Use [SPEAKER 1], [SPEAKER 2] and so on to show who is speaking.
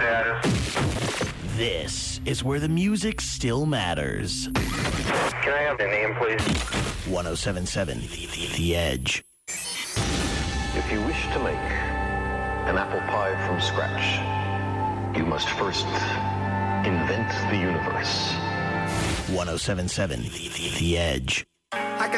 [SPEAKER 1] This is where the music still matters.
[SPEAKER 2] Can I have the name, please?
[SPEAKER 1] 107.7 The Edge.
[SPEAKER 3] If you wish to make an apple pie from scratch, you must first invent the universe.
[SPEAKER 1] 107.7 The Edge.